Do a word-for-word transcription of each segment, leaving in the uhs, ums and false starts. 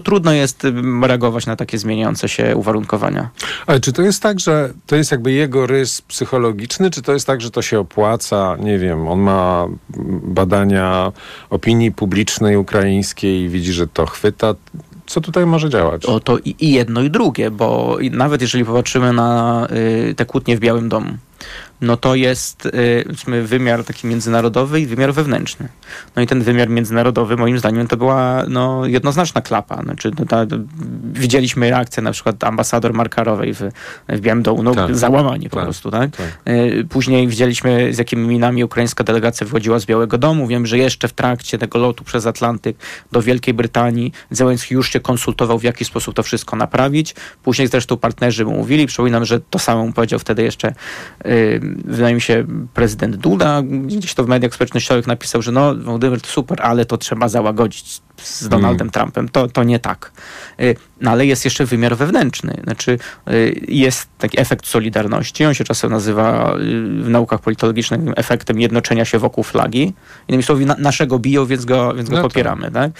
trudno jest reagować na takie zmieniające się uwarunkowania. Ale czy to jest tak, że to jest jakby jego rys psychologiczny, czy to jest tak, że to się opłaca? Nie wiem, on ma badania opinii publicznej ukraińskiej i widzi, że to chwyta. Co tutaj może działać? O, to i, i jedno, i drugie, bo nawet jeżeli popatrzymy na y, te kłótnie w Białym Domu, no to jest y, wymiar taki międzynarodowy i wymiar wewnętrzny. No i ten wymiar międzynarodowy, moim zdaniem, to była no, jednoznaczna klapa. Znaczy, no, ta, widzieliśmy reakcję na przykład ambasador Markarowej w, w Białym Domu. No, tak. Załamanie po tak. prostu. Tak? Tak. Y, później widzieliśmy, z jakimi minami ukraińska delegacja wychodziła z Białego Domu. Wiem, że jeszcze w trakcie tego lotu przez Atlantyk do Wielkiej Brytanii Zełenski już się konsultował, w jaki sposób to wszystko naprawić. Później zresztą partnerzy mu mówili. Przypominam, że to samo mu powiedział wtedy jeszcze y, wydaje mi się prezydent Duda, gdzieś to w mediach społecznościowych napisał, że no Wołodymyr to super, ale to trzeba załagodzić z Donaldem mm. Trumpem. To, to nie tak. No ale jest jeszcze wymiar wewnętrzny. Znaczy jest taki efekt solidarności. On się czasem nazywa w naukach politologicznych efektem jednoczenia się wokół flagi. Innymi słowy, na, naszego biją, więc go, więc go no popieramy. Tak. Tak?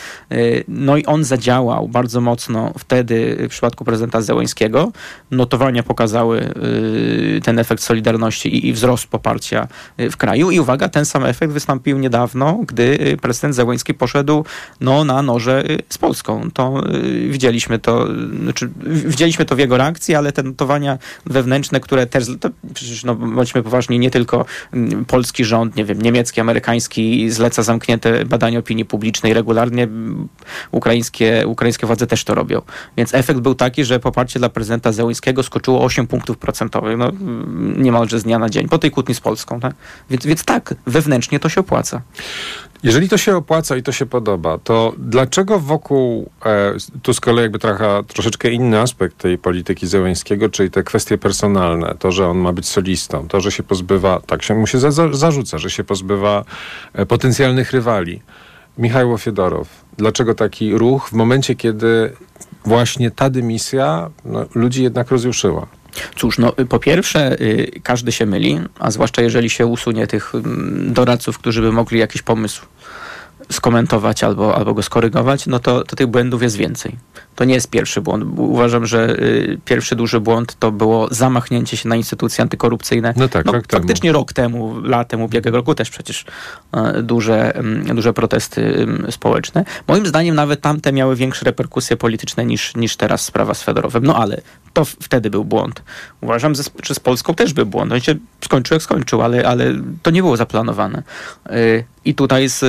No i on zadziałał bardzo mocno wtedy w przypadku prezydenta Zełenskiego. Notowania pokazały ten efekt solidarności i, i wzrost poparcia w kraju. I uwaga, ten sam efekt wystąpił niedawno, gdy prezydent Zełenski poszedł no, na noże z Polską. To y, widzieliśmy to, znaczy, widzieliśmy to w jego reakcji, ale te notowania wewnętrzne, które też, to przecież no, bądźmy poważni, nie tylko y, polski rząd, nie wiem, niemiecki, amerykański zleca zamknięte badania opinii publicznej regularnie, ukraińskie, ukraińskie władze też to robią. Więc efekt był taki, że poparcie dla prezydenta Zełenskiego skoczyło osiem punktów procentowych, no niemalże z dnia na dzień, po tej kłótni z Polską. Tak? Więc, więc tak, wewnętrznie to się opłaca. Jeżeli to się opłaca i to się podoba, to dlaczego wokół, e, tu z kolei jakby trochę, troszeczkę inny aspekt tej polityki Zełenskiego, czyli te kwestie personalne, to, że on ma być solistą, to, że się pozbywa, tak się mu się za, za, zarzuca, że się pozbywa e, potencjalnych rywali. Michajło Fiodorow, dlaczego taki ruch w momencie, kiedy właśnie ta dymisja no, ludzi jednak rozjuszyła? Cóż, no po pierwsze y, każdy się myli, a zwłaszcza jeżeli się usunie tych y, doradców, którzy by mogli jakiś pomysł skomentować albo, albo go skorygować, no to, to tych błędów jest więcej. To nie jest pierwszy błąd. Uważam, że y, pierwszy duży błąd to było zamachnięcie się na instytucje antykorupcyjne. No tak, no, rok faktycznie temu. rok temu, latem ubiegłego roku też przecież y, duże, y, duże protesty y, społeczne. Moim zdaniem nawet tamte miały większe reperkusje polityczne niż, niż teraz sprawa z Fedorowem. No ale to w, wtedy był błąd. Uważam, że z, że z Polską też był błąd. On się skończył jak skończył, ale, ale to nie było zaplanowane. Y, I tutaj z,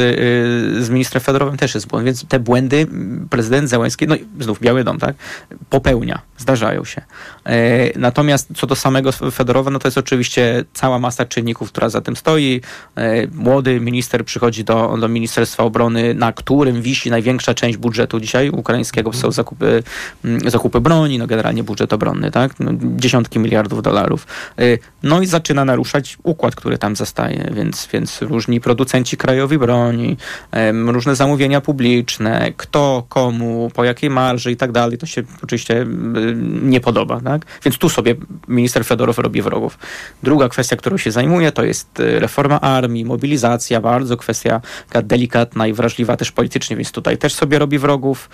z ministrem Fedorowem też jest błąd, więc te błędy prezydent Zełenski, no znów Biały Dom, tak, popełnia, zdarzają się. E, natomiast co do samego Fedorowa, no to jest oczywiście cała masa czynników, która za tym stoi. E, młody minister przychodzi do, do Ministerstwa Obrony, na którym wisi największa część budżetu dzisiaj ukraińskiego, to są zakupy, zakupy broni, no generalnie budżet obronny, tak, no, dziesiątki miliardów dolarów. E, no i zaczyna naruszać układ, który tam zastaje, więc, więc różni producenci krajowej broni, um, różne zamówienia publiczne, kto, komu, po jakiej marży i tak dalej, to się oczywiście um, nie podoba, tak? Więc tu sobie minister Fedorow robi wrogów. Druga kwestia, którą się zajmuje, to jest reforma armii, mobilizacja, bardzo kwestia taka delikatna i wrażliwa też politycznie, więc tutaj też sobie robi wrogów.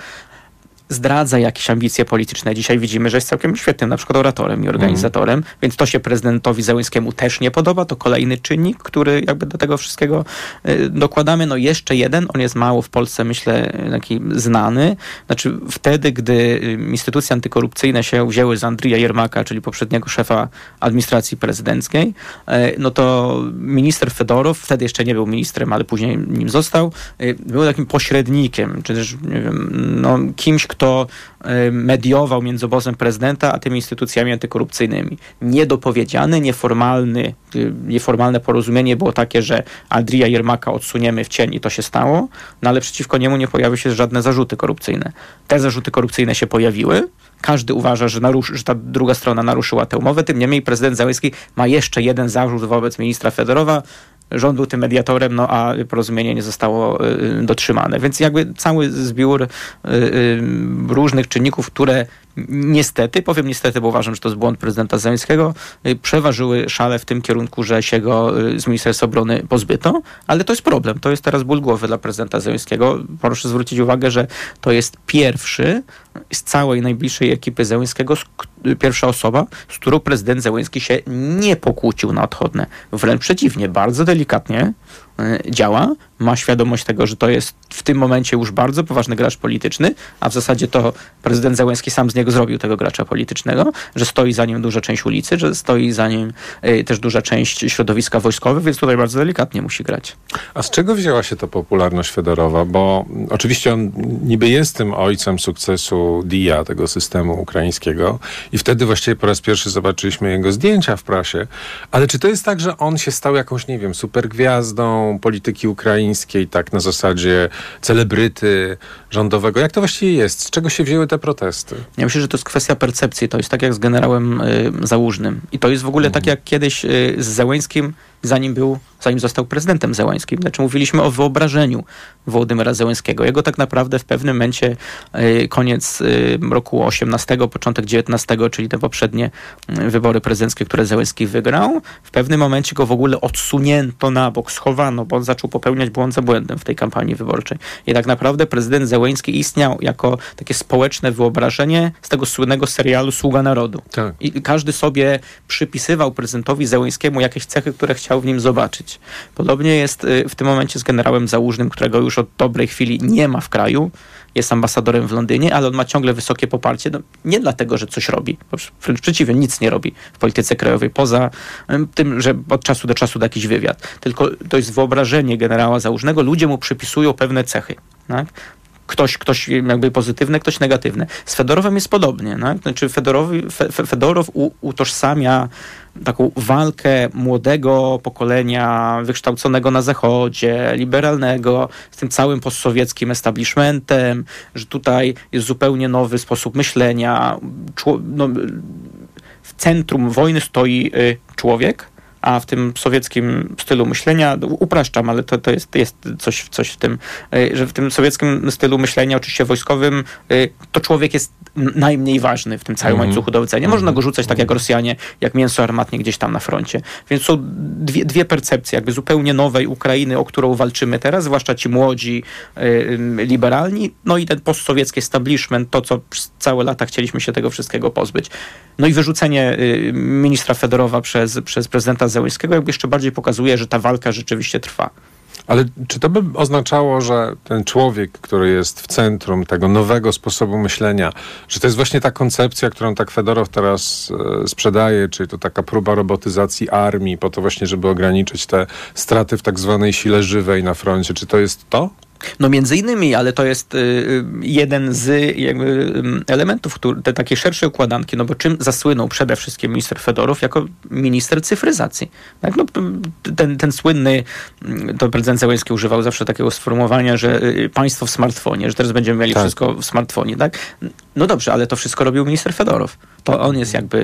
Zdradza jakieś ambicje polityczne. Dzisiaj widzimy, że jest całkiem świetnym na przykład oratorem i organizatorem, mm. więc to się prezydentowi Zełenskiemu też nie podoba. To kolejny czynnik, który jakby do tego wszystkiego y, dokładamy. No jeszcze jeden, on jest mało w Polsce, myślę, taki znany. Znaczy wtedy, gdy instytucje antykorupcyjne się wzięły z Andrija Jermaka, czyli poprzedniego szefa administracji prezydenckiej, y, no to minister Fedorow, wtedy jeszcze nie był ministrem, ale później nim został, y, był takim pośrednikiem, czy też, nie wiem, no kimś, kto mediował między obozem prezydenta a tymi instytucjami antykorupcyjnymi. Niedopowiedziany, nieformalny, nieformalne porozumienie było takie, że Andrija Jermaka odsuniemy w cień i to się stało, no ale przeciwko niemu nie pojawiły się żadne zarzuty korupcyjne. Te zarzuty korupcyjne się pojawiły. Każdy uważa, że, naruszy, że ta druga strona naruszyła tę umowę. Tym niemniej prezydent Zełenski ma jeszcze jeden zarzut wobec ministra Fedorowa. Rząd był tym mediatorem, no a porozumienie nie zostało y, dotrzymane. Więc jakby cały zbiór y, y, różnych czynników, które niestety, powiem niestety, bo uważam, że to jest błąd prezydenta Zełenskiego, przeważyły szale w tym kierunku, że się go z Ministerstwa Obrony pozbyto, ale to jest problem. To jest teraz ból głowy dla prezydenta Zełenskiego. Proszę zwrócić uwagę, że to jest pierwszy z całej najbliższej ekipy Zełenskiego, pierwsza osoba, z którą prezydent Zełenski się nie pokłócił na odchodne. Wręcz przeciwnie, bardzo delikatnie działa, ma świadomość tego, że to jest w tym momencie już bardzo poważny gracz polityczny, a w zasadzie to prezydent Zełenski sam z niego zrobił tego gracza politycznego, że stoi za nim duża część ulicy, że stoi za nim y, też duża część środowiska wojskowych, więc tutaj bardzo delikatnie musi grać. A z czego wzięła się ta popularność Fedorowa? Bo oczywiście on niby jest tym ojcem sukcesu D I A, tego systemu ukraińskiego, i wtedy właściwie po raz pierwszy zobaczyliśmy jego zdjęcia w prasie, ale czy to jest tak, że on się stał jakąś, nie wiem, supergwiazdą polityki ukraińskiej, tak na zasadzie celebryty rządowego? Jak to właściwie jest? Z czego się wzięły te protesty? Ja myślę, że to jest kwestia percepcji. To jest tak jak z generałem y, Załużnym. I to jest w ogóle mhm. tak jak kiedyś y, z Zełenskim, zanim był, zanim został prezydentem Zełenskim. Znaczy mówiliśmy o wyobrażeniu Wołodymyra Zełenskiego. Jego tak naprawdę w pewnym momencie y, koniec y, roku osiemnastego, początek dziewiętnastego, czyli te poprzednie y, wybory prezydenckie, które Zełenski wygrał, w pewnym momencie go w ogóle odsunięto na bok, schowano, bo on zaczął popełniać błąd za błędem w tej kampanii wyborczej. I tak naprawdę prezydent Zełenski istniał jako takie społeczne wyobrażenie z tego słynnego serialu Sługa Narodu. Tak. I każdy sobie przypisywał prezydentowi Zełenskiemu jakieś cechy, które chciał w nim zobaczyć. Podobnie jest w tym momencie z generałem Załużnym, którego już od dobrej chwili nie ma w kraju. Jest ambasadorem w Londynie, ale on ma ciągle wysokie poparcie. No, nie dlatego, że coś robi. Wręcz przeciwnie, nic nie robi w polityce krajowej. Poza tym, że od czasu do czasu da jakiś wywiad. Tylko to jest wyobrażenie generała Załużnego. Ludzie mu przypisują pewne cechy. Tak? Ktoś, ktoś jakby pozytywne, ktoś negatywne. Z Fedorowem jest podobnie. Tak? Znaczy Fedorowi, Fe, Fedorow u, utożsamia taką walkę młodego pokolenia, wykształconego na Zachodzie, liberalnego, z tym całym postsowieckim establishmentem, że tutaj jest zupełnie nowy sposób myślenia. Czło, no, w centrum wojny stoi y, człowiek, a w tym sowieckim stylu myślenia, upraszczam, ale to, to jest, jest coś, coś w tym, że w tym sowieckim stylu myślenia, oczywiście wojskowym, to człowiek jest najmniej ważny w tym całym mm. łańcuchu dowodzenia. Można go rzucać tak jak Rosjanie, jak mięso armatnie gdzieś tam na froncie. Więc są dwie, dwie percepcje jakby zupełnie nowej Ukrainy, o którą walczymy teraz, zwłaszcza ci młodzi, y, liberalni, no i ten postsowiecki establishment, to co przez całe lata chcieliśmy się tego wszystkiego pozbyć. No i wyrzucenie y, ministra Fedorowa przez, przez prezydenta Zełenskiego jakby jeszcze bardziej pokazuje, że ta walka rzeczywiście trwa. Ale czy to by oznaczało, że ten człowiek, który jest w centrum tego nowego sposobu myślenia, że to jest właśnie ta koncepcja, którą tak Fedorow teraz e, sprzedaje, czyli to taka próba robotyzacji armii po to właśnie, żeby ograniczyć te straty w tak zwanej sile żywej na froncie. Czy to jest to? No między innymi, ale to jest y, jeden z jakby, y, elementów który, te takiej szerszej układanki, no bo czym zasłynął przede wszystkim minister Fedorow jako minister cyfryzacji. Tak? No, ten, ten słynny, to prezydent Zełenski używał zawsze takiego sformułowania, że y, państwo w smartfonie, że teraz będziemy mieli tak. wszystko w smartfonie. Tak? No dobrze, ale to wszystko robił minister Fedorow. To on jest jakby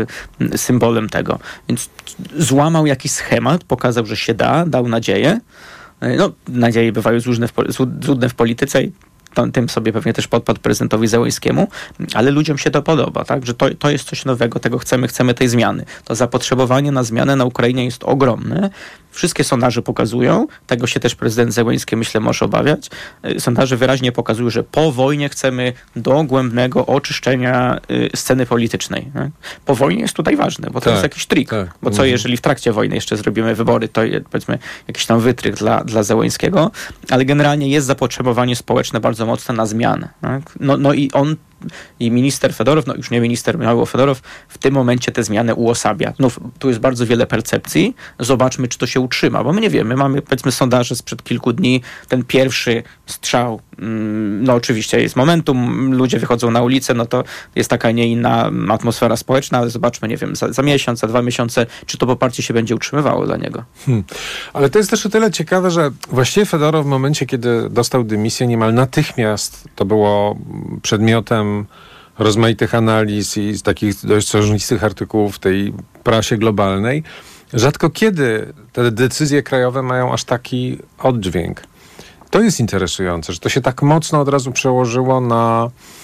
y, symbolem tego. Więc złamał jakiś schemat, pokazał, że się da, dał nadzieję. No, nadzieje bywają złudne w, złudne w polityce i to, tym sobie pewnie też podpadł prezydentowi Zełenskiemu, ale ludziom się to podoba, tak? Że to, to jest coś nowego, tego chcemy, chcemy tej zmiany. To zapotrzebowanie na zmianę na Ukrainie jest ogromne. Wszystkie sondaże pokazują, tego się też prezydent Zełenski, myślę, może obawiać. Sondaże wyraźnie pokazują, że po wojnie chcemy dogłębnego oczyszczenia y, sceny politycznej. Tak? Po wojnie jest tutaj ważne, bo to tak, jest jakiś trik. Tak. Bo co jeżeli w trakcie wojny jeszcze zrobimy wybory, to powiedzmy jakiś tam wytrych dla, dla Zełenskiego, ale generalnie jest zapotrzebowanie społeczne bardzo mocne na zmianę. Tak? No, no i on i minister Fedorow, no już nie minister Michał Fedorow, w tym momencie te zmiany uosabia. No, tu jest bardzo wiele percepcji. Zobaczmy, czy to się utrzyma, bo my nie wiemy. Mamy, powiedzmy, sondaże sprzed kilku dni. Ten pierwszy strzał, no oczywiście jest momentum, ludzie wychodzą na ulicę, no to jest taka nie inna atmosfera społeczna, ale zobaczmy, nie wiem, za, za miesiąc, za dwa miesiące, czy to poparcie się będzie utrzymywało dla niego. Hmm. Ale to jest też o tyle ciekawe, że właściwie Fedorow w momencie, kiedy dostał dymisję, niemal natychmiast to było przedmiotem rozmaitych analiz i z takich dość sożnistych artykułów w tej prasie globalnej. Rzadko kiedy te decyzje krajowe mają aż taki oddźwięk. To jest interesujące, że to się tak mocno od razu przełożyło na,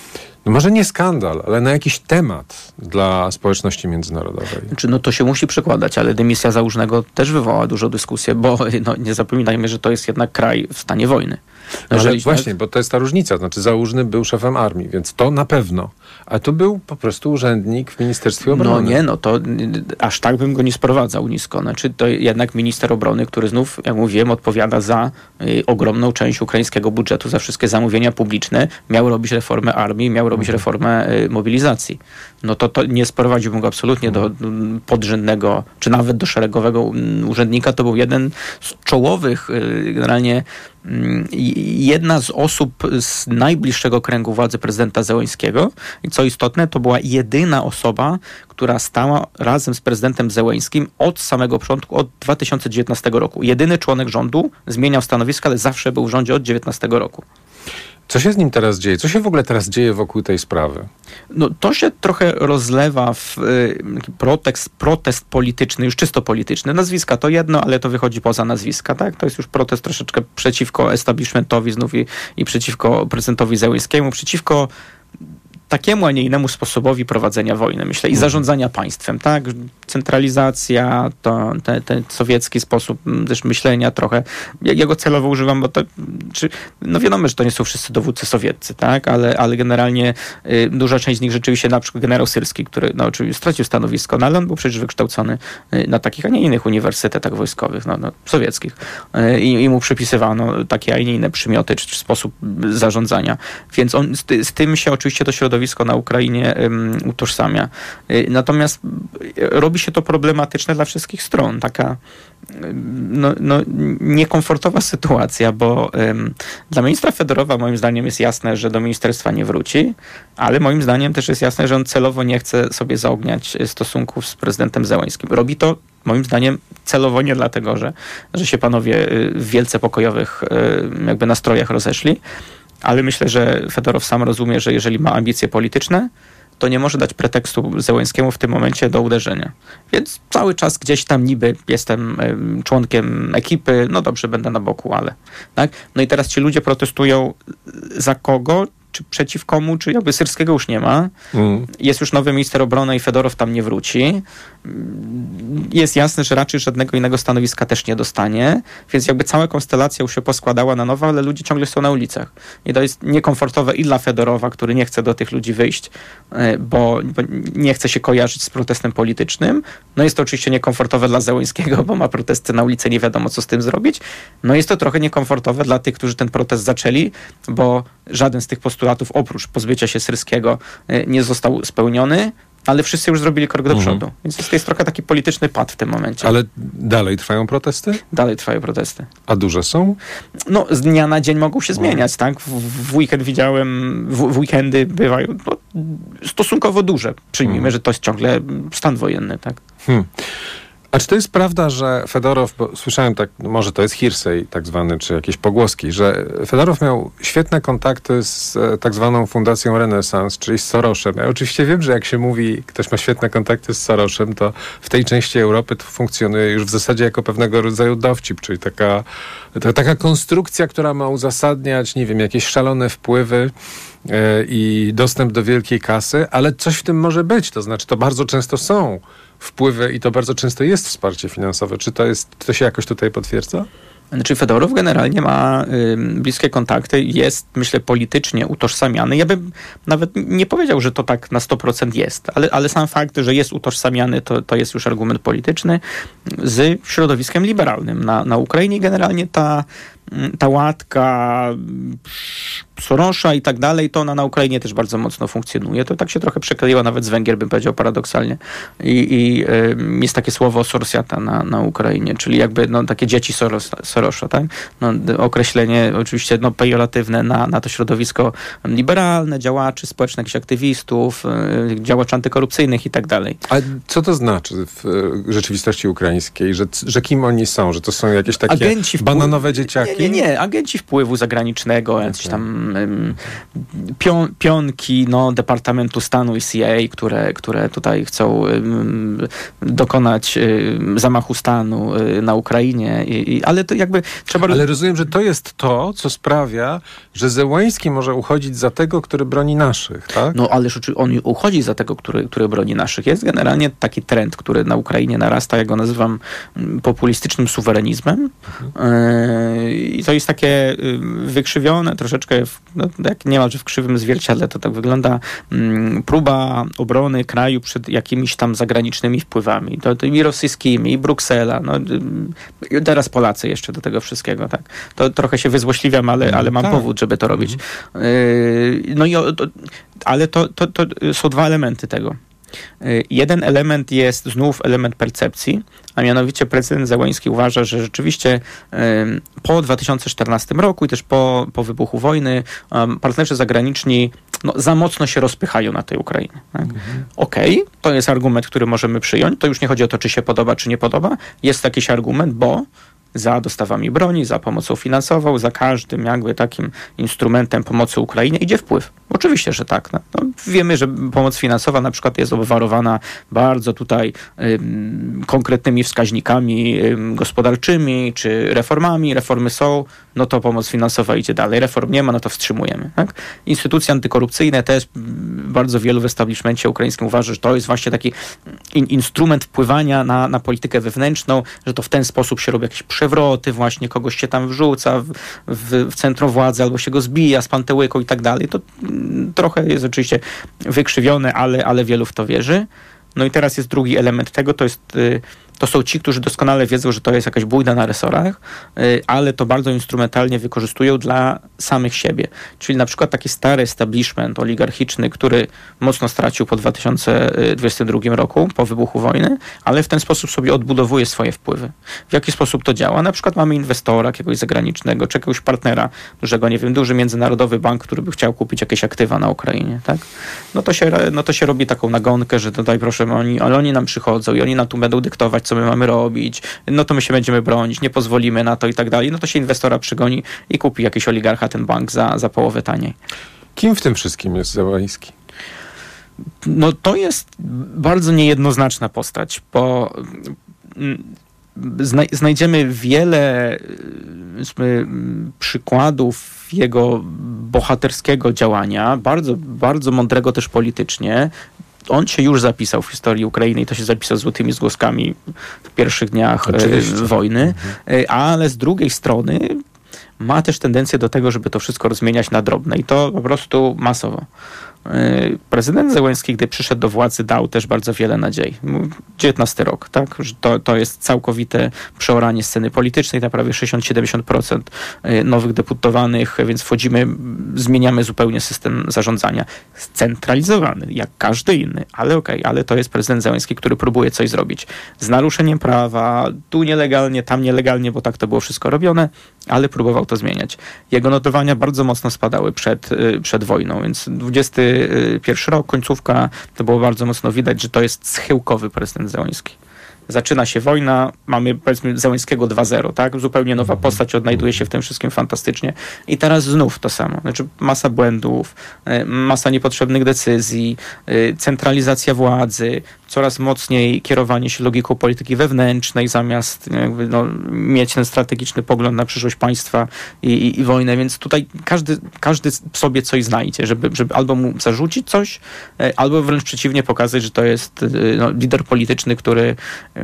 no może nie skandal, ale na jakiś temat dla społeczności międzynarodowej. Znaczy, no to się musi przekładać, ale dymisja Załużnego też wywołała dużo dyskusji, bo no, nie zapominajmy, że to jest jednak kraj w stanie wojny. No, ale właśnie, bo to jest ta różnica. Znaczy Załużny był szefem armii, więc to na pewno. A tu był po prostu urzędnik w Ministerstwie Obrony. No nie, no to aż tak bym go nie sprowadzał nisko. Znaczy to jednak minister obrony, który znów, jak mówiłem, odpowiada za y, ogromną część ukraińskiego budżetu, za wszystkie zamówienia publiczne, miał robić reformę armii, miał robić mhm. reformę y, mobilizacji. No to, to nie sprowadziłbym go absolutnie do y, podrzędnego, czy nawet do szeregowego y, urzędnika. To był jeden z czołowych y, generalnie jedna z osób z najbliższego kręgu władzy prezydenta Zełeńskiego i co istotne, to była jedyna osoba, która stała razem z prezydentem Zełeńskim od samego początku, od dwa tysiące dziewiętnastego roku. Jedyny członek rządu zmieniał stanowisko, ale zawsze był w rządzie od dziewiętnastego roku. Co się z nim teraz dzieje? Co się w ogóle teraz dzieje wokół tej sprawy? No to się trochę rozlewa w y, protest, protest polityczny, już czysto polityczny. Nazwiska to jedno, ale to wychodzi poza nazwiska, tak? To jest już protest troszeczkę przeciwko establishmentowi znów i, i przeciwko prezydentowi Zełeńskiemu, przeciwko takiemu, a nie innemu sposobowi prowadzenia wojny, myślę, i zarządzania państwem, tak? Centralizacja, to, te, ten sowiecki sposób też myślenia trochę. Ja, ja go celowo używam, bo to, czy, no wiadomo, że to nie są wszyscy dowódcy sowieccy, tak? Ale, ale generalnie y, duża część z nich rzeczywiście, na przykład generał Syrski, który, no oczywiście stracił stanowisko, no ale on był przecież wykształcony y, na takich, a nie innych uniwersytetach wojskowych, no, no sowieckich. Y, i, I mu przypisywano takie, a nie inne przymioty, czy, czy sposób zarządzania. Więc on z, z tym się oczywiście to środowisko na Ukrainie um, utożsamia. Y, natomiast y, robi się to problematyczne dla wszystkich stron. Taka y, no, no, niekomfortowa sytuacja, bo y, dla ministra Fedorowa moim zdaniem jest jasne, że do ministerstwa nie wróci, ale moim zdaniem też jest jasne, że on celowo nie chce sobie zaogniać stosunków z prezydentem Zełeńskim. Robi to moim zdaniem celowo nie dlatego, że, że się panowie w wielce pokojowych y, jakby nastrojach rozeszli, ale myślę, że Fedorow sam rozumie, że jeżeli ma ambicje polityczne, to nie może dać pretekstu Zełeńskiemu w tym momencie do uderzenia. Więc cały czas gdzieś tam niby jestem członkiem ekipy, no dobrze, będę na boku, ale... Tak? No i teraz ci ludzie protestują za kogo? Czy przeciw komu, czy jakby Syrskiego już nie ma. Mm. Jest już nowy minister obrony i Fedorow tam nie wróci. Jest jasne, że raczej żadnego innego stanowiska też nie dostanie, więc jakby cała konstelacja już się poskładała na nowo, ale ludzie ciągle są na ulicach. I to jest niekomfortowe i dla Fedorowa, który nie chce do tych ludzi wyjść, bo, bo nie chce się kojarzyć z protestem politycznym. No jest to oczywiście niekomfortowe dla Zełeńskiego, bo ma protesty na ulicy, nie wiadomo co z tym zrobić. No jest to trochę niekomfortowe dla tych, którzy ten protest zaczęli, bo żaden z tych postulatów oprócz pozbycia się Syrskiego nie został spełniony, ale wszyscy już zrobili krok do przodu. Mhm. Więc to jest trochę taki polityczny pad w tym momencie. Ale dalej trwają protesty? Dalej trwają protesty. A duże są? No, z dnia na dzień mogą się zmieniać, tak? W, w weekend widziałem, w, w weekendy bywają no, stosunkowo duże. Przyjmijmy, mhm. że to jest ciągle stan wojenny, tak? Hmm. A czy to jest prawda, że Fedorow, bo słyszałem tak, może to jest hearsay tak zwany, czy jakieś pogłoski, że Fedorow miał świetne kontakty z tak zwaną Fundacją Renesans, czyli z Sorosem. Ja oczywiście wiem, że jak się mówi, ktoś ma świetne kontakty z Sorosem, to w tej części Europy to funkcjonuje już w zasadzie jako pewnego rodzaju dowcip, czyli taka, to, taka konstrukcja, która ma uzasadniać, nie wiem, jakieś szalone wpływy yy, i dostęp do wielkiej kasy, ale coś w tym może być, to znaczy to bardzo często są wpływy i to bardzo często jest wsparcie finansowe. Czy to jest, to się jakoś tutaj potwierdza? Znaczy Fedorow generalnie ma y, bliskie kontakty, jest, myślę, politycznie utożsamiany. Ja bym nawet nie powiedział, że to tak na sto procent jest, ale, ale sam fakt, że jest utożsamiany, to, to jest już argument polityczny z środowiskiem liberalnym. Na, na Ukrainie generalnie ta, ta łatka Sorosza i tak dalej, to ona na Ukrainie też bardzo mocno funkcjonuje. To tak się trochę przekleiła nawet z Węgier, bym powiedział paradoksalnie. I, i y, jest takie słowo Sorosiata na, na Ukrainie, czyli jakby no, takie dzieci Soros, Sorosza, tak? No, określenie oczywiście no, pejoratywne na, na to środowisko liberalne, działaczy społecznych, jakichś aktywistów, y, działaczy antykorupcyjnych i tak dalej. A co to znaczy w y, rzeczywistości ukraińskiej, że, że kim oni są? Że to są jakieś takie agenci bananowe dzieciaki? Nie, Nie, nie, agenci wpływu zagranicznego, okay. jakieś tam um, pion, pionki no, Departamentu Stanu i C I A, które, które tutaj chcą um, dokonać um, zamachu stanu um, na Ukrainie, I, i, ale to jakby trzeba... Ale rozumiem, że to jest to, co sprawia, że Zełański może uchodzić za tego, który broni naszych, tak? No, ależ on uchodzi za tego, który, który broni naszych. Jest generalnie taki trend, który na Ukrainie narasta, ja go nazywam populistycznym suwerenizmem. Mhm. I to jest takie wykrzywione troszeczkę, w, no, jak niemalże w krzywym zwierciadle to tak wygląda, próba obrony kraju przed jakimiś tam zagranicznymi wpływami. To, to i rosyjskimi, i Bruksela. No, teraz Polacy jeszcze do tego wszystkiego, tak. To trochę się wyzłośliwiam, ale, ale mam tak. powód, żeby to robić. Mhm. No i to, ale to, to, to są dwa elementy tego. Jeden element jest znów element percepcji, a mianowicie prezydent Zełański uważa, że rzeczywiście po dwa tysiące czternastym roku i też po, po wybuchu wojny partnerzy zagraniczni no, za mocno się rozpychają na tej Ukrainie. Tak? Mhm. Okej, okay, to jest argument, który możemy przyjąć. To już nie chodzi o to, czy się podoba, czy nie podoba. Jest jakiś argument, bo za dostawami broni, za pomocą finansową, za każdym jakby takim instrumentem pomocy Ukrainie idzie wpływ. Oczywiście, że tak. No, no, wiemy, że pomoc finansowa na przykład jest obwarowana bardzo tutaj ym, konkretnymi wskaźnikami ym, gospodarczymi, czy reformami. Reformy są, no to pomoc finansowa idzie dalej. Reform nie ma, no to wstrzymujemy. Tak? Instytucje antykorupcyjne też bardzo wielu w establishmencie ukraińskim uważa, że to jest właśnie taki in, instrument wpływania na, na politykę wewnętrzną, że to w ten sposób się robi jakieś przewroty, właśnie kogoś się tam wrzuca w, w, w centrum władzy, albo się go zbija z pantełyką i tak dalej. To trochę jest oczywiście wykrzywione, ale, ale wielu w to wierzy. No i teraz jest drugi element tego, to jest, to są ci, którzy doskonale wiedzą, że to jest jakaś bójda na resorach, ale to bardzo instrumentalnie wykorzystują dla samych siebie. Czyli na przykład taki stary establishment oligarchiczny, który mocno stracił po dwa tysiące dwudziestym drugim roku, po wybuchu wojny, ale w ten sposób sobie odbudowuje swoje wpływy. W jaki sposób to działa? Na przykład mamy inwestora jakiegoś zagranicznego, czy jakiegoś partnera dużego, nie wiem, duży międzynarodowy bank, który by chciał kupić jakieś aktywa na Ukrainie, tak? No to się, no to się robi taką nagonkę, że tutaj proszę, oni, ale oni nam przychodzą i oni nam tu będą dyktować, co my mamy robić, no to my się będziemy bronić, nie pozwolimy na to i tak dalej, no to się inwestora przygoni i kupi jakiś oligarcha ten bank za, za połowę taniej. Kim w tym wszystkim jest Zełański? No to jest bardzo niejednoznaczna postać, bo zna, znajdziemy wiele przykładów jego bohaterskiego działania, bardzo, bardzo mądrego też politycznie. On się już zapisał w historii Ukrainy i to się zapisał złotymi zgłoskami w pierwszych dniach Oczywiście. wojny, mhm. ale z drugiej strony ma też tendencję do tego, żeby to wszystko rozmieniać na drobne i to po prostu masowo. Prezydent Zełański, gdy przyszedł do władzy, dał też bardzo wiele nadziei. dziewiętnasty rok, tak? To, to jest całkowite przeoranie sceny politycznej, na prawie sześćdziesiąt do siedemdziesięciu procent nowych deputowanych, więc wchodzimy, zmieniamy zupełnie system zarządzania. Scentralizowany, jak każdy inny, ale okej, okay, ale to jest prezydent Zełański, który próbuje coś zrobić. Z naruszeniem prawa, tu nielegalnie, tam nielegalnie, bo tak to było wszystko robione, ale próbował to zmieniać. Jego notowania bardzo mocno spadały przed, przed wojną, więc dwudziesty pierwszy rok, końcówka, to było bardzo mocno widać, że to jest schyłkowy prezydent Zełański. Zaczyna się wojna, mamy powiedzmy Zełańskiego dwa zero, tak? Zupełnie nowa postać, odnajduje się w tym wszystkim fantastycznie. I teraz znów to samo. Znaczy masa błędów, masa niepotrzebnych decyzji, centralizacja władzy, coraz mocniej kierowanie się logiką polityki wewnętrznej, zamiast jakby, no, mieć ten strategiczny pogląd na przyszłość państwa i, i, i wojnę. Więc tutaj każdy, każdy sobie coś znajdzie, żeby, żeby albo mu zarzucić coś, albo wręcz przeciwnie pokazać, że to jest no, lider polityczny, który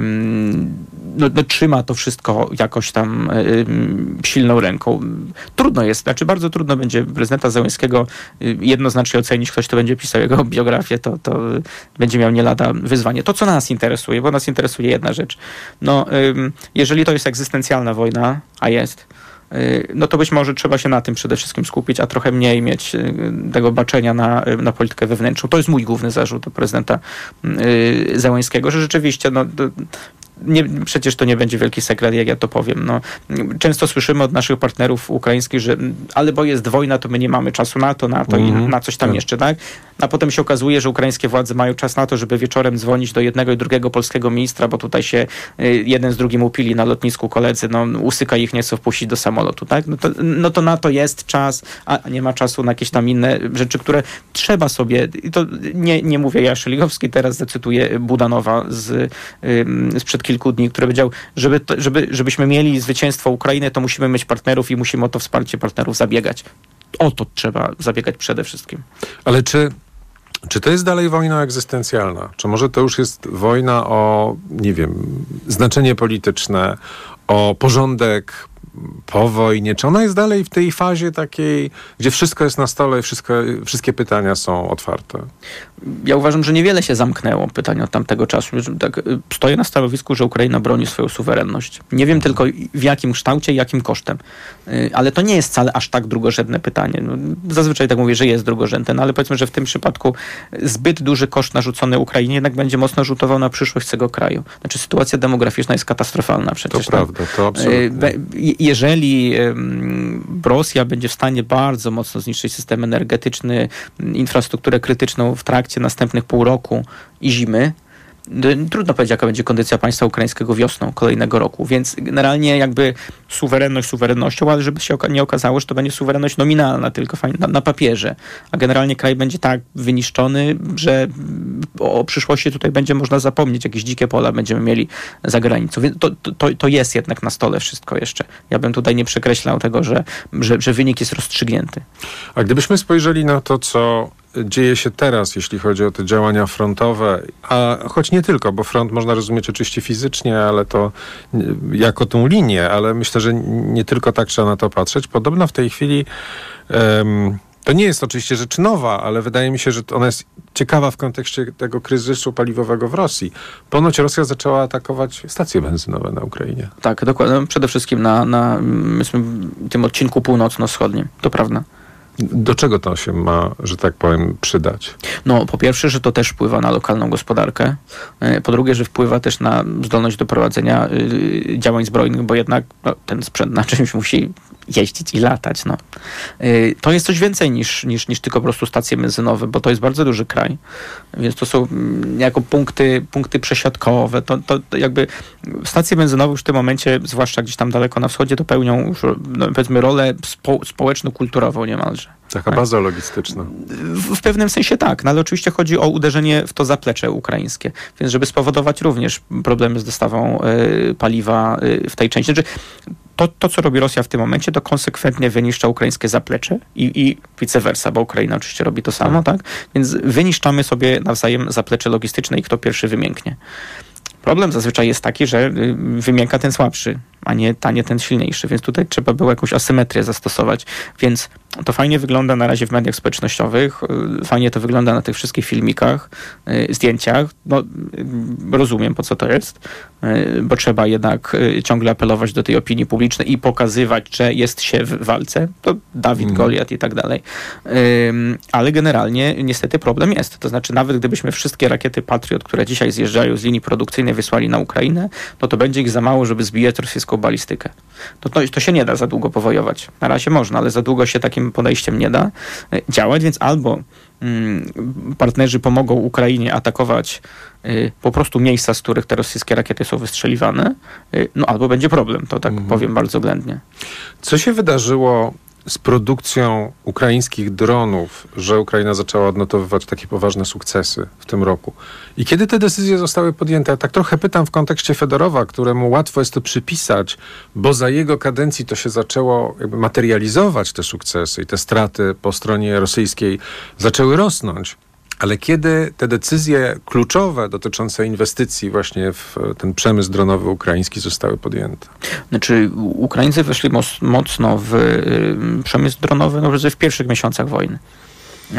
No, no, trzyma to wszystko jakoś tam y, silną ręką. Trudno jest, znaczy bardzo trudno będzie prezydenta Zełańskiego y, jednoznacznie ocenić, ktoś, kto będzie pisał jego biografię, to, to y, będzie miał nie lada wyzwanie. To, co nas interesuje, bo nas interesuje jedna rzecz. No, y, jeżeli to jest egzystencjalna wojna, a jest, no to być może trzeba się na tym przede wszystkim skupić, a trochę mniej mieć tego baczenia na, na politykę wewnętrzną. To jest mój główny zarzut do prezydenta Zełańskiego, że rzeczywiście no, nie, przecież to nie będzie wielki sekret, jak ja to powiem. No, często słyszymy od naszych partnerów ukraińskich, że ale bo jest wojna, to my nie mamy czasu na to, na to mm-hmm. i na coś tam tak. jeszcze, tak? a potem się okazuje, że ukraińskie władze mają czas na to, żeby wieczorem dzwonić do jednego i drugiego polskiego ministra, bo tutaj się jeden z drugim upili na lotnisku koledzy, no usyka ich, nie chcą wpuścić do samolotu, tak? No to, no to na to jest czas, a nie ma czasu na jakieś tam inne rzeczy, które trzeba sobie, i to nie, nie mówię ja Szeligowski, teraz zacytuję Budanowa z, sprzed kilku dni, który powiedział, żeby, to, żeby, żebyśmy mieli zwycięstwo Ukrainy, to musimy mieć partnerów i musimy o to wsparcie partnerów zabiegać. O to trzeba zabiegać przede wszystkim. Ale czy, czy to jest dalej wojna egzystencjalna? Czy może to już jest wojna o, nie wiem, znaczenie polityczne, o porządek po wojnie? Czy ona jest dalej w tej fazie takiej, gdzie wszystko jest na stole, wszystko, wszystkie pytania są otwarte? Ja uważam, że niewiele się zamknęło pytań od tamtego czasu. Tak, stoję na stanowisku, że Ukraina broni swoją suwerenność. Nie wiem tylko w jakim kształcie i jakim kosztem. Ale to nie jest wcale aż tak drugorzędne pytanie. No, zazwyczaj tak mówię, że jest drugorzędne, no ale powiedzmy, że w tym przypadku zbyt duży koszt narzucony Ukrainie jednak będzie mocno rzutował na przyszłość tego kraju. Znaczy sytuacja demograficzna jest katastrofalna przecież. To prawda, to absolutnie. Jeżeli Rosja będzie w stanie bardzo mocno zniszczyć system energetyczny, infrastrukturę krytyczną w trakcie następnych pół roku i zimy, trudno powiedzieć, jaka będzie kondycja państwa ukraińskiego wiosną kolejnego roku, więc generalnie jakby suwerenność suwerennością, ale żeby się nie okazało, że to będzie suwerenność nominalna, tylko na, na papierze, a generalnie kraj będzie tak wyniszczony, że o, o przyszłości tutaj będzie można zapomnieć, jakieś dzikie pola będziemy mieli za granicą, więc to, to, to jest jednak na stole wszystko jeszcze. Ja bym tutaj nie przekreślał tego, że, że, że wynik jest rozstrzygnięty. A gdybyśmy spojrzeli na to, co dzieje się teraz, jeśli chodzi o te działania frontowe, a choć nie tylko, bo front można rozumieć oczywiście fizycznie, ale to jako tą linię, ale myślę, że nie tylko tak trzeba na to patrzeć. Podobno w tej chwili um, to nie jest oczywiście rzecz nowa, ale wydaje mi się, że ona jest ciekawa w kontekście tego kryzysu paliwowego w Rosji. Ponoć Rosja zaczęła atakować stacje benzynowe na Ukrainie. Tak, dokładnie. Przede wszystkim na, na tym odcinku północno-wschodnim. To prawda. Do czego to się ma, że tak powiem, przydać? No, po pierwsze, że to też wpływa na lokalną gospodarkę. Po drugie, że wpływa też na zdolność do prowadzenia y, działań zbrojnych, bo jednak no, ten sprzęt na czymś musi jeździć i latać. No. Y, to jest coś więcej niż, niż, niż tylko po prostu stacje benzynowe, bo to jest bardzo duży kraj. Więc to są mm, jako punkty, punkty przesiadkowe. To, to, to jakby stacje benzynowe już w tym momencie, zwłaszcza gdzieś tam daleko na wschodzie, to pełnią już, no, powiedzmy rolę spo, społeczno-kulturową niemalże. Taka baza logistyczna. W, w pewnym sensie tak, no ale oczywiście chodzi o uderzenie w to zaplecze ukraińskie, więc żeby spowodować również problemy z dostawą y, paliwa y, w tej części. Znaczy, to, to, co robi Rosja w tym momencie, to konsekwentnie wyniszcza ukraińskie zaplecze i, i vice versa, bo Ukraina oczywiście robi to samo, tak? Więc wyniszczamy sobie nawzajem zaplecze logistyczne i kto pierwszy wymięknie. Problem zazwyczaj jest taki, że wymięka ten słabszy, a nie tanie ten silniejszy, więc tutaj trzeba było jakąś asymetrię zastosować. Więc to fajnie wygląda na razie w mediach społecznościowych, fajnie to wygląda na tych wszystkich filmikach, zdjęciach. No, rozumiem, po co to jest, bo trzeba jednak ciągle apelować do tej opinii publicznej i pokazywać, że jest się w walce. To Dawid, mm. Goliat i tak dalej. Ale generalnie niestety problem jest. To znaczy nawet gdybyśmy wszystkie rakiety Patriot, które dzisiaj zjeżdżają z linii produkcyjnej, wysłali na Ukrainę, no to będzie ich za mało, żeby zbijać rosyjską balistykę. To, to, to się nie da za długo powojować. Na razie można, ale za długo się takim podejściem nie da działać, więc albo mm, partnerzy pomogą Ukrainie atakować y, po prostu miejsca, z których te rosyjskie rakiety są wystrzeliwane, y, no albo będzie problem, to tak mhm. powiem bardzo oględnie. Co się wydarzyło z produkcją ukraińskich dronów, że Ukraina zaczęła odnotowywać takie poważne sukcesy w tym roku? I kiedy te decyzje zostały podjęte? Ja tak trochę pytam w kontekście Fedorowa, któremu łatwo jest to przypisać, bo za jego kadencji to się zaczęło jakby materializować te sukcesy i te straty po stronie rosyjskiej zaczęły rosnąć. Ale kiedy te decyzje kluczowe dotyczące inwestycji właśnie w ten przemysł dronowy ukraiński zostały podjęte? Znaczy Ukraińcy weszli moc, mocno w y, przemysł dronowy no, w pierwszych miesiącach wojny. Y,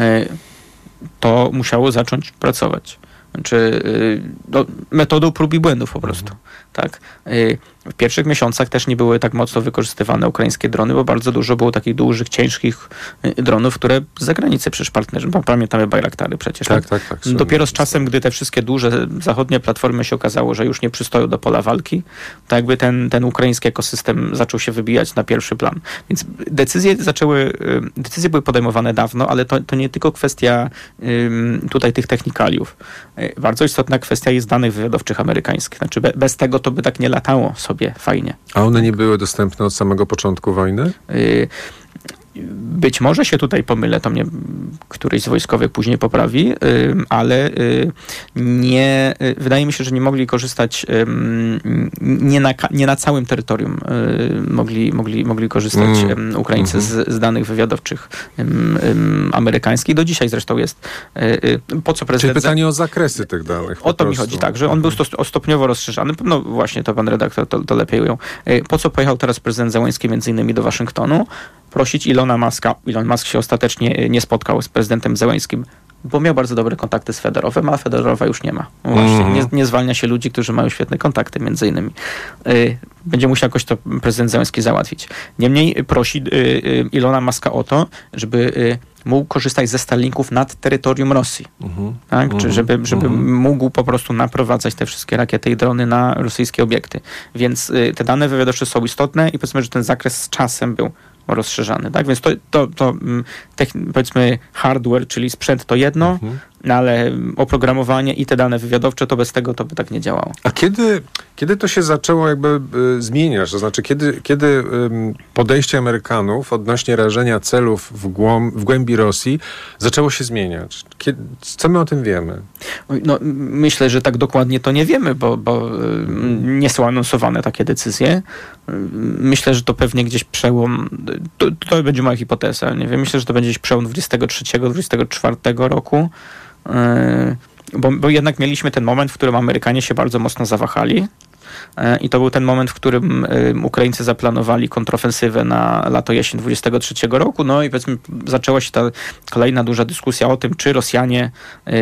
to musiało zacząć pracować. Znaczy y, no, metodą prób i błędów po prostu. Mhm. Tak? Y, w pierwszych miesiącach też nie były tak mocno wykorzystywane ukraińskie drony, bo bardzo dużo było takich dużych, ciężkich dronów, które z zagranicy przecież partnerzy, pamiętamy Bajraktary przecież. Tak, tak, tak. tak Dopiero z czasem, gdy te wszystkie duże zachodnie platformy się okazało, że już nie przystoją do pola walki, to jakby ten, ten ukraiński ekosystem zaczął się wybijać na pierwszy plan. Więc decyzje zaczęły, decyzje były podejmowane dawno, ale to, to nie tylko kwestia um, tutaj tych technikaliów. Bardzo istotna kwestia jest danych wywiadowczych amerykańskich. Znaczy be, bez tego to by tak nie latało sobie fajnie. A one nie były dostępne od samego początku wojny? Y- Być może się tutaj pomylę, to mnie któryś z wojskowych później poprawi, ale nie, wydaje mi się, że nie mogli korzystać, nie na, nie na całym terytorium mogli, mogli, mogli korzystać mm. Ukraińcy mm-hmm. z, z danych wywiadowczych amerykańskich. Do dzisiaj zresztą jest. Po co prezydent... Czyli pytanie o zakresy tych danych. O to mi chodzi, tak, że on był sto, stopniowo rozszerzany. No właśnie, to pan redaktor to, to lepiej ujął. Po co pojechał teraz prezydent Zełenski między innymi do Waszyngtonu? Prosić Ilona Muska. Elon Musk się ostatecznie nie spotkał z prezydentem Zełenskim, bo miał bardzo dobre kontakty z Fedorowem, a Fedorowa już nie ma. Właśnie, mm. nie, nie zwalnia się ludzi, którzy mają świetne kontakty między innymi. Yy, będzie musiał jakoś to prezydent Zełenski załatwić. Niemniej prosi yy, Ilona Muska o to, żeby yy, mógł korzystać ze Starlinków nad terytorium Rosji. Mm-hmm. Tak? Mm-hmm. Czy żeby, żeby mm-hmm. mógł po prostu naprowadzać te wszystkie rakiety i drony na rosyjskie obiekty. Więc yy, te dane wywiadowcze są istotne i powiedzmy, że ten zakres z czasem był rozszerzany, tak? Więc to, to, to techn- powiedzmy hardware, czyli sprzęt to jedno, mhm. no ale oprogramowanie i te dane wywiadowcze, to bez tego to by tak nie działało. A kiedy, kiedy to się zaczęło jakby y, zmieniać? To znaczy, kiedy, kiedy y, podejście Amerykanów odnośnie rażenia celów w, głąb, w głębi Rosji zaczęło się zmieniać? Kiedy, co my o tym wiemy? No, myślę, że tak dokładnie to nie wiemy, bo, bo y, nie są anonsowane takie decyzje. Y, myślę, że to pewnie gdzieś przełom, to, to będzie moja hipoteza, nie wiem, myślę, że to będzie gdzieś przełom dwudziestego trzeciego dwudziestego czwartego roku. Bo, bo jednak mieliśmy ten moment, w którym Amerykanie się bardzo mocno zawahali i to był ten moment, w którym Ukraińcy zaplanowali kontrofensywę na lato-jesień dwudziestego trzeciego roku, no i powiedzmy zaczęła się ta kolejna duża dyskusja o tym, czy Rosjanie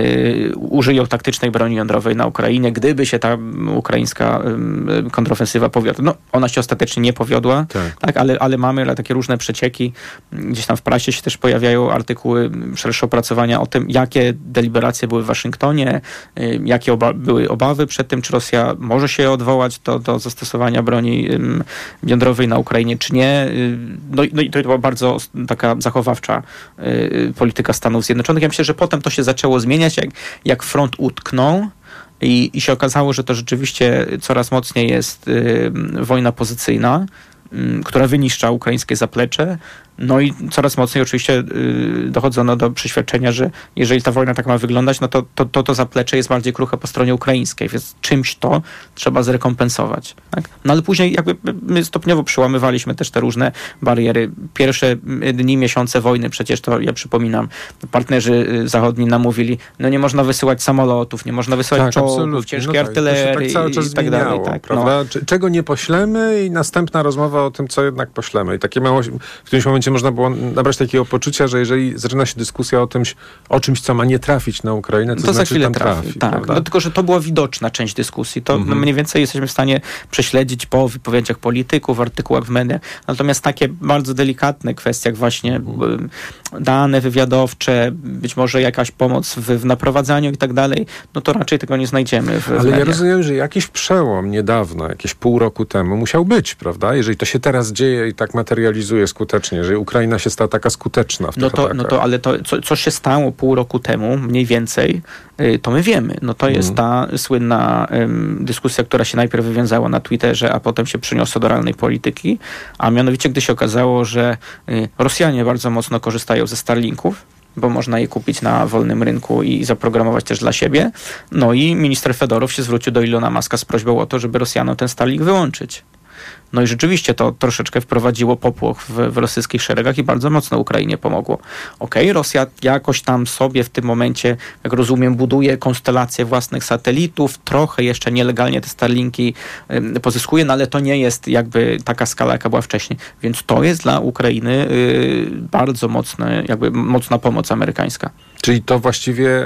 y, użyją taktycznej broni jądrowej na Ukrainie, gdyby się ta ukraińska y, kontrofensywa powiodła. No, ona się ostatecznie nie powiodła, tak, tak ale, ale mamy takie różne przecieki. Gdzieś tam w prasie się też pojawiają artykuły, szersze opracowania o tym, jakie deliberacje były w Waszyngtonie, y, jakie oba- były obawy przed tym, czy Rosja może się odwołać do, do zastosowania broni ym, jądrowej na Ukrainie, czy nie. No, no i to była bardzo taka zachowawcza y, polityka Stanów Zjednoczonych. Ja myślę, że potem to się zaczęło zmieniać, jak, jak front utknął i, i się okazało, że to rzeczywiście coraz mocniej jest y, wojna pozycyjna, y, która wyniszcza ukraińskie zaplecze. No i coraz mocniej oczywiście yy, dochodzono do przeświadczenia, że jeżeli ta wojna tak ma wyglądać, no to to, to, to zaplecze jest bardziej kruche po stronie ukraińskiej, więc czymś to trzeba zrekompensować. Tak? No ale później jakby my stopniowo przełamywaliśmy też te różne bariery. Pierwsze dni, miesiące wojny, przecież to ja przypominam, partnerzy zachodni nam mówili, no nie można wysyłać samolotów, nie można wysyłać tak, czołgów, ciężkiej no tak, artylerii tak i tak dalej. Tak, prawda? No. Czego nie poślemy i następna rozmowa o tym, co jednak poślemy. I takie mało, w którymś momencie można było nabrać takiego poczucia, że jeżeli zaczyna się dyskusja o, tymś, o czymś, co ma nie trafić na Ukrainę, to, to znaczy za chwilę tam trafi. trafi tak, no, tylko że to była widoczna część dyskusji. To mm-hmm. mniej więcej jesteśmy w stanie prześledzić po wypowiedziach polityków, artykułach w mediach. Natomiast takie bardzo delikatne kwestie, jak właśnie mm. dane wywiadowcze, być może jakaś pomoc w, w naprowadzaniu i tak dalej, no to raczej tego nie znajdziemy w, Ale w mediach. Ja rozumiem, że jakiś przełom niedawno, jakieś pół roku temu musiał być, prawda? Jeżeli to się teraz dzieje i tak materializuje skutecznie, jeżeli Ukraina się stała taka skuteczna w tych no to, atakach. No to, ale to, co, co się stało pół roku temu, mniej więcej, y, to my wiemy. No to jest mm. ta słynna ym, dyskusja, która się najpierw wywiązała na Twitterze, a potem się przyniosła do realnej polityki, a mianowicie gdy się okazało, że y, Rosjanie bardzo mocno korzystają ze Starlinków, bo można je kupić na wolnym rynku i zaprogramować też dla siebie. No i minister Fedorow się zwrócił do Ilona Muska z prośbą o to, żeby Rosjanom ten Starlink wyłączyć. No i rzeczywiście to troszeczkę wprowadziło popłoch w, w rosyjskich szeregach i bardzo mocno Ukrainie pomogło. Okej, okay, Rosja jakoś tam sobie w tym momencie, jak rozumiem, buduje konstelację własnych satelitów, trochę jeszcze nielegalnie te Starlinki y, pozyskuje, no ale to nie jest jakby taka skala, jaka była wcześniej. Więc to jest dla Ukrainy y, bardzo mocne, jakby mocna pomoc amerykańska. Czyli to właściwie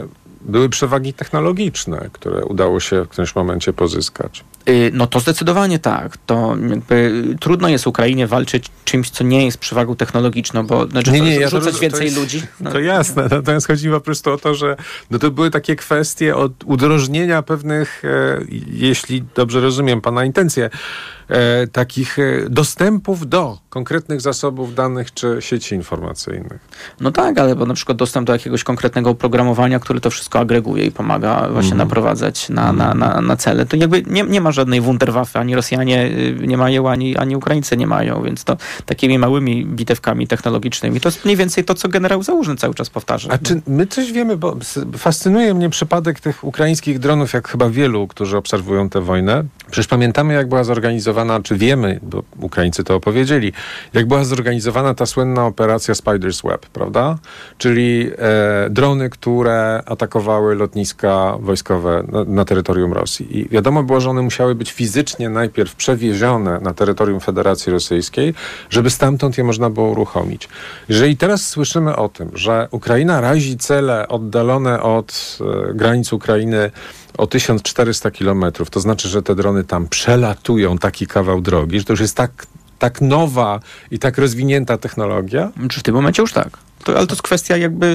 były przewagi technologiczne, które udało się w którymś momencie pozyskać. No to zdecydowanie tak. To jakby trudno jest Ukrainie walczyć czymś, co nie jest przewagą technologiczną, bo znaczy, nie, nie, ja rzucać to, więcej to jest, ludzi. No. To jasne, natomiast chodzi po prostu o to, że no to były takie kwestie od udrożnienia pewnych, e, jeśli dobrze rozumiem pana intencje, e, takich e, dostępów do konkretnych zasobów danych czy sieci informacyjnych. No tak, ale bo na przykład dostęp do jakiegoś konkretnego oprogramowania, które to wszystko agreguje i pomaga właśnie mm. naprowadzać na, mm. na, na, na cele. To jakby nie, nie ma żadnej Wunderwaffe, ani Rosjanie nie mają, ani, ani Ukraińcy nie mają, więc to takimi małymi bitewkami technologicznymi to jest mniej więcej to, co generał Załużny cały czas powtarza. A no. czy my coś wiemy, bo fascynuje mnie przypadek tych ukraińskich dronów, jak chyba wielu, którzy obserwują tę wojnę. Przecież pamiętamy, jak była zorganizowana, czy wiemy, bo Ukraińcy to opowiedzieli, jak była zorganizowana ta słynna operacja Spider's Web, prawda? Czyli e, drony, które atakowały lotniska wojskowe na, na terytorium Rosji. I wiadomo było, że one musiały być fizycznie najpierw przewiezione na terytorium Federacji Rosyjskiej, żeby stamtąd je można było uruchomić. Jeżeli teraz słyszymy o tym, że Ukraina razi cele oddalone od e, granic Ukrainy o tysiąc czterysta kilometrów, to znaczy, że te drony tam przelatują taki kawał drogi, że to już jest tak, tak nowa i tak rozwinięta technologia? Czy w tym momencie już tak? To, ale to jest kwestia jakby,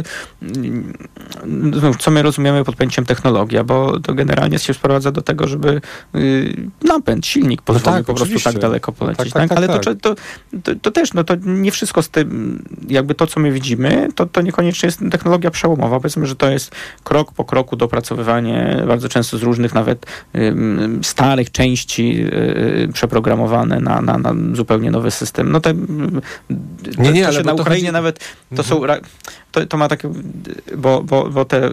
co my rozumiemy pod pojęciem technologia, bo to generalnie się sprowadza do tego, żeby y, napęd, silnik pozwolił no tak, po prostu oczywiście. tak daleko polecieć. Tak, tak, tak, ale tak. To, to, to, to też, no to nie wszystko z tym, jakby to, co my widzimy, to, to niekoniecznie jest technologia przełomowa. Powiedzmy, że to jest krok po kroku dopracowywanie bardzo często z różnych nawet y, starych części y, przeprogramowane na, na, na zupełnie nowy system. No te, nie, nie, to ale się na Ukrainie chodzi... nawet, to są To, to ma takie, bo, bo, bo te y,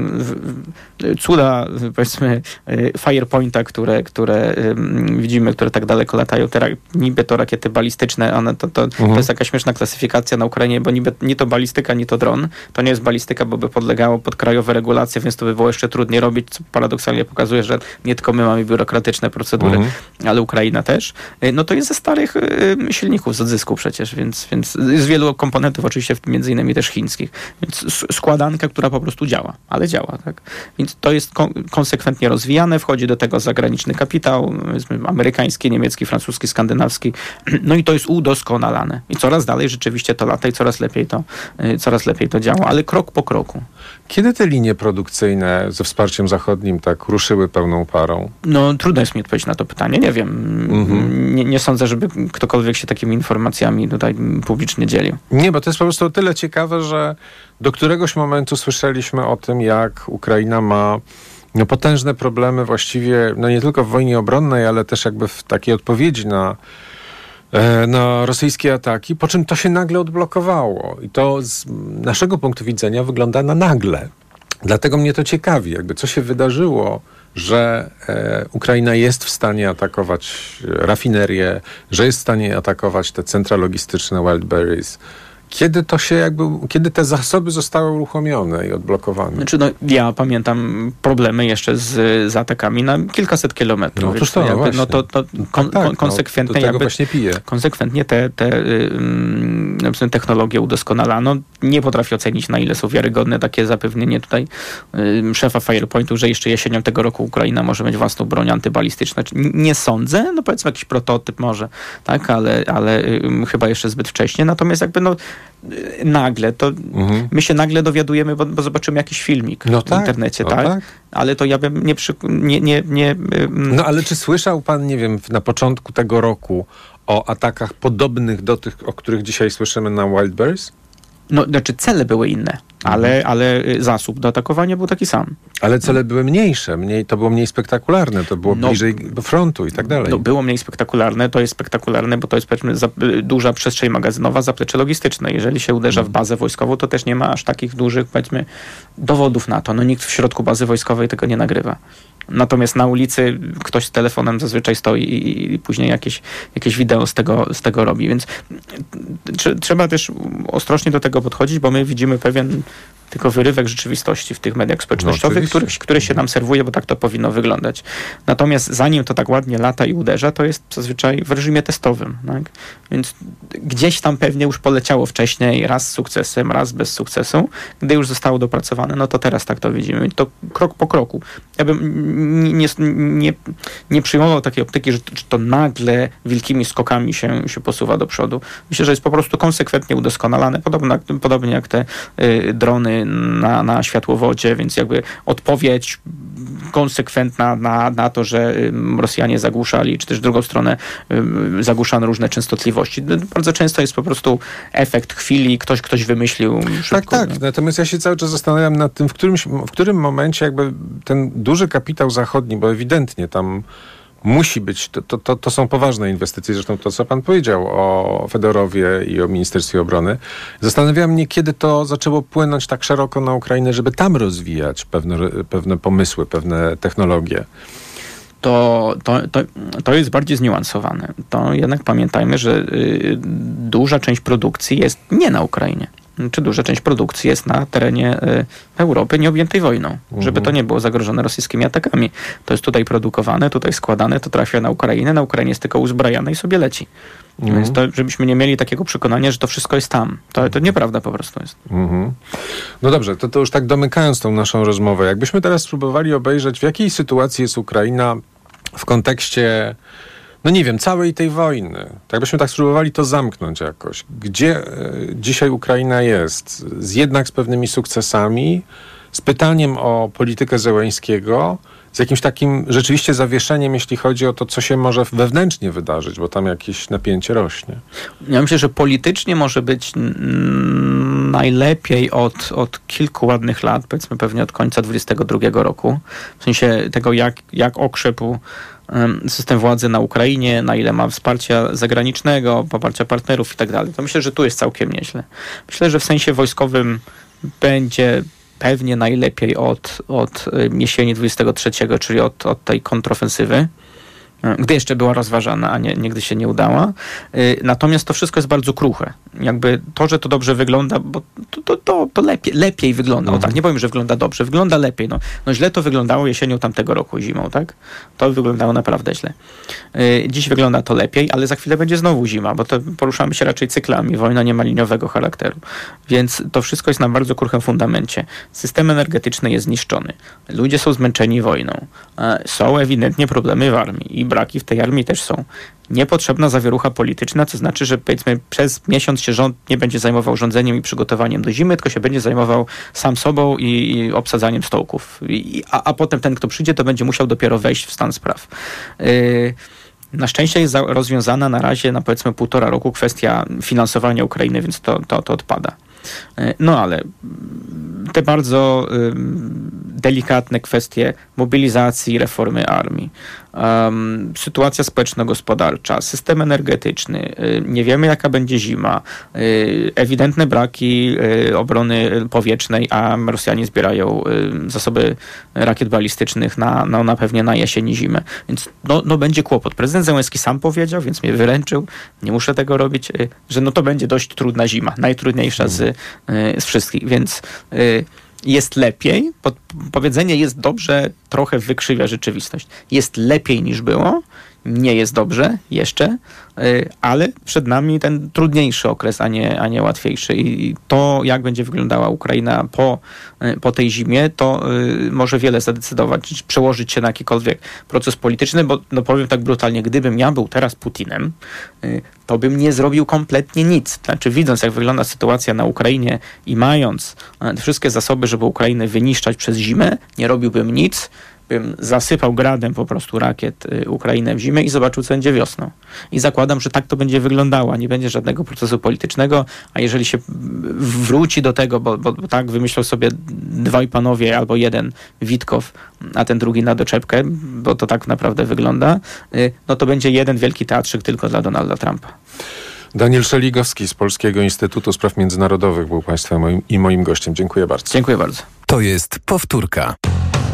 y, cuda, powiedzmy, y, Firepointa, które, które y, widzimy, które tak daleko latają, te, niby to rakiety balistyczne, one, to, to, mhm. to jest jakaś śmieszna klasyfikacja na Ukrainie, bo niby nie to balistyka, nie to dron. To nie jest balistyka, bo by podlegało pod krajowe regulacje, więc to by było jeszcze trudniej robić, co paradoksalnie pokazuje, że nie tylko my mamy biurokratyczne procedury, mhm. ale Ukraina też. Y, no to jest ze starych y, silników z odzysku przecież, więc, więc z wielu komponentów oczywiście, między innymi też chińskich. Więc składanka, która po prostu działa, ale działa, tak? Więc to jest kon- konsekwentnie rozwijane, wchodzi do tego zagraniczny kapitał, amerykański, niemiecki, francuski, skandynawski, no i to jest udoskonalane. I coraz dalej rzeczywiście to lata i coraz lepiej to, coraz lepiej to działa, ale krok po kroku. Kiedy te linie produkcyjne ze wsparciem zachodnim tak ruszyły pełną parą? No trudno jest mi odpowiedzieć na to pytanie, nie wiem. Mhm. Nie, nie sądzę, żeby ktokolwiek się takimi informacjami tutaj publicznie dzielił. Nie, bo to jest po prostu o tyle ciekawe, że do któregoś momentu słyszeliśmy o tym, jak Ukraina ma no, potężne problemy właściwie, no nie tylko w wojnie obronnej, ale też jakby w takiej odpowiedzi na na rosyjskie ataki, po czym to się nagle odblokowało. I to z naszego punktu widzenia wygląda na nagle. Dlatego mnie to ciekawi, jakby co się wydarzyło, że e, Ukraina jest w stanie atakować rafinerię, że jest w stanie atakować te centra logistyczne Wildberries. Kiedy to się jakby, kiedy te zasoby zostały uruchomione i odblokowane? Znaczy, no, ja pamiętam problemy jeszcze z, z atakami na kilkaset kilometrów. No, to, to, jakby, no to, to kon, tak, kon, konsekwentnie, no, do tego jakby, właśnie piję. konsekwentnie te, te y, technologie udoskonalano. Nie potrafię ocenić, na ile są wiarygodne takie zapewnienie tutaj y, szefa Firepointu, że jeszcze jesienią tego roku Ukraina może mieć własną broń antybalistyczną. Nie sądzę, no powiedzmy jakiś prototyp może, tak, ale, ale y, chyba jeszcze zbyt wcześnie. Natomiast jakby no nagle, to mhm. my się nagle dowiadujemy, bo, bo zobaczymy jakiś filmik no w tak, internecie, no tak? tak? Ale to ja bym nie, przy, nie, nie, nie... No ale czy słyszał pan, nie wiem, na początku tego roku o atakach podobnych do tych, o których dzisiaj słyszymy na Wildberries? No, znaczy cele były inne, ale, mhm. ale zasób do atakowania był taki sam. Ale cele były mniejsze, mniej, to było mniej spektakularne, to było no, bliżej do frontu i tak dalej. No, było mniej spektakularne, to jest spektakularne, bo to jest powiedzmy za, duża przestrzeń magazynowa, zaplecze logistyczne. Jeżeli się uderza w bazę wojskową, to też nie ma aż takich dużych, powiedzmy, dowodów na to. No nikt w środku bazy wojskowej tego nie nagrywa. Natomiast na ulicy ktoś z telefonem zazwyczaj stoi i, i później jakieś, jakieś wideo z tego, z tego robi. Więc tr- trzeba też ostrożnie do tego podchodzić, bo my widzimy pewien tylko wyrywek rzeczywistości w tych mediach społecznościowych, no, których, które się nam serwuje, bo tak to powinno wyglądać. Natomiast zanim to tak ładnie lata i uderza, to jest zazwyczaj w reżimie testowym. Tak? Więc gdzieś tam pewnie już poleciało wcześniej, raz z sukcesem, raz bez sukcesu. Gdy już zostało dopracowane, no to teraz tak to widzimy. To krok po kroku. Ja bym nie, nie, nie przyjmował takiej optyki, że to, że to nagle wielkimi skokami się, się posuwa do przodu. Myślę, że jest po prostu konsekwentnie udoskonalane, podobnie, podobnie jak te y, drony na, na światłowodzie, więc jakby odpowiedź konsekwentna na, na to, że y, Rosjanie zagłuszali, czy też w drugą stronę y, zagłuszano różne częstotliwości. Bardzo często jest po prostu efekt chwili, ktoś, ktoś wymyślił szybko. Tak, tak. Natomiast ja się cały czas zastanawiam nad tym, w którym, w którym momencie jakby ten duży kapitał zachodni, bo ewidentnie tam musi być, to, to, to są poważne inwestycje, zresztą to, co pan powiedział o Fedorowie i o Ministerstwie Obrony. Zastanawiam mnie, kiedy to zaczęło płynąć tak szeroko na Ukrainę, żeby tam rozwijać pewne, pewne pomysły, pewne technologie. To, to, to, to jest bardziej zniuansowane. To jednak pamiętajmy, że y, duża część produkcji jest nie na Ukrainie. Czy duża część produkcji jest na terenie y, Europy nieobjętej wojną, mhm. żeby to nie było zagrożone rosyjskimi atakami. To jest tutaj produkowane, tutaj składane, to trafia na Ukrainę, na Ukrainie jest tylko uzbrajane i sobie leci. Mhm. Więc to, żebyśmy nie mieli takiego przekonania, że to wszystko jest tam. To, to nieprawda po prostu jest. Mhm. No dobrze, to, to już tak domykając tą naszą rozmowę, jakbyśmy teraz spróbowali obejrzeć, w jakiej sytuacji jest Ukraina w kontekście, no nie wiem, całej tej wojny. Tak byśmy tak spróbowali to zamknąć jakoś. Gdzie y, dzisiaj Ukraina jest? Z, jednak z pewnymi sukcesami, z pytaniem o politykę Zełenskiego, z jakimś takim rzeczywiście zawieszeniem, jeśli chodzi o to, co się może wewnętrznie wydarzyć, bo tam jakieś napięcie rośnie. Ja myślę, że politycznie może być n- najlepiej od, od kilku ładnych lat, powiedzmy pewnie od końca dwudziestego drugiego roku. W sensie tego, jak, jak okrzepł system władzy na Ukrainie, na ile ma wsparcia zagranicznego, poparcia partnerów i tak dalej. To myślę, że tu jest całkiem nieźle. Myślę, że w sensie wojskowym będzie pewnie najlepiej od, od jesieni dwudziestego trzeciego, czyli od, od tej kontrofensywy, gdy jeszcze była rozważana, a nie, nigdy się nie udała. Natomiast to wszystko jest bardzo kruche. Jakby to, że to dobrze wygląda, bo to, to, to, to lepiej, lepiej wygląda. Mhm. O tak, nie powiem, że wygląda dobrze. Wygląda lepiej. No, no źle to wyglądało jesienią tamtego roku, zimą, tak? To wyglądało naprawdę źle. Dziś wygląda to lepiej, ale za chwilę będzie znowu zima, bo to poruszamy się raczej cyklami. Wojna nie ma liniowego charakteru. Więc to wszystko jest na bardzo kruchym fundamencie. System energetyczny jest zniszczony. Ludzie są zmęczeni wojną. Są ewidentnie problemy w armii i braki w tej armii też są. Niepotrzebna zawierucha polityczna, to znaczy, że powiedzmy przez miesiąc się rząd nie będzie zajmował rządzeniem i przygotowaniem do zimy, tylko się będzie zajmował sam sobą i, i obsadzaniem stołków. I, a, a potem ten, kto przyjdzie, to będzie musiał dopiero wejść w stan spraw. Yy, Na szczęście jest rozwiązana na razie na powiedzmy półtora roku kwestia finansowania Ukrainy, więc to, to, to odpada. No ale te bardzo y, delikatne kwestie mobilizacji, reformy armii, um, sytuacja społeczno-gospodarcza, system energetyczny, y, nie wiemy jaka będzie zima, y, ewidentne braki y, obrony powietrznej, a Rosjanie zbierają y, zasoby rakiet balistycznych na, no, na pewnie na jesień i zimę. Więc no, no będzie kłopot. Prezydent Zełenski sam powiedział, więc mnie wyręczył, nie muszę tego robić, y, że no to będzie dość trudna zima, najtrudniejsza z z wszystkich, więc y, jest lepiej. Pod, powiedzenie jest dobrze trochę wykrzywia rzeczywistość. Jest lepiej niż było, nie jest dobrze jeszcze, y, ale przed nami ten trudniejszy okres, a nie, a nie łatwiejszy. I to, jak będzie wyglądała Ukraina po, y, po tej zimie, to y, może wiele zadecydować, czy przełożyć się na jakikolwiek proces polityczny, bo no powiem tak brutalnie, gdybym ja był teraz Putinem, y, to bym nie zrobił kompletnie nic. Znaczy, widząc, jak wygląda sytuacja na Ukrainie i mając y, wszystkie zasoby, żeby Ukrainę wyniszczać przez zimę, nie robiłbym nic, bym zasypał gradem po prostu rakiet y, Ukrainę w zimę i zobaczył, co będzie wiosną. I zakładam, że tak to będzie wyglądało, nie będzie żadnego procesu politycznego, a jeżeli się wróci do tego, bo, bo, bo tak wymyślą sobie dwaj panowie albo jeden Witkow, a ten drugi na doczepkę, bo to tak naprawdę wygląda, y, no to będzie jeden wielki teatrzyk tylko dla Donalda Trumpa. Daniel Szeligowski z Polskiego Instytutu Spraw Międzynarodowych był państwa moim, i moim gościem. Dziękuję bardzo. Dziękuję bardzo. To jest Powtórka.